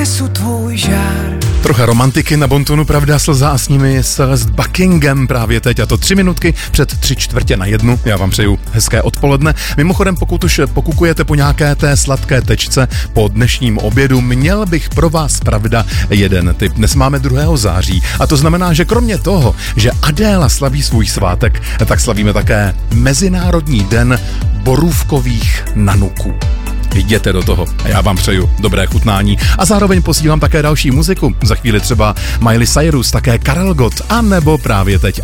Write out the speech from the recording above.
Trocha romantiky na bontonu, pravda, slza a s nimi je Celeste Buckingham právě teď, a to 3 minutky před 3/4 Já vám přeju hezké odpoledne. Mimochodem, pokud už pokukujete po nějaké té sladké tečce po dnešním obědu, měl bych pro vás, pravda, jeden tip. Dnes máme 2. září a to znamená, že kromě toho, že Adéla slaví svůj svátek, tak slavíme také Mezinárodní den borůvkových nanuků. Jděte do toho a já vám přeju dobré chutnání a zároveň posílám také další muziku. Za chvíli třeba Miley Cyrus, také Karel Gott, a nebo právě teď